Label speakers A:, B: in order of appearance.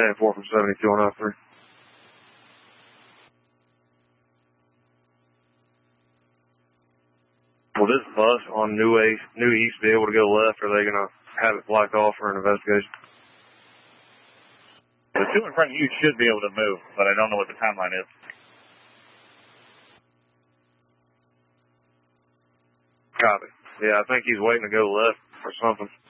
A: 10-4 from 72 on 03. Will this bus on New East be able to go left, or are they going to have it blocked off for an investigation?
B: The two in front of you should be able to move, but I don't know what the timeline is.
A: Copy. Yeah, I think he's waiting to go left or something.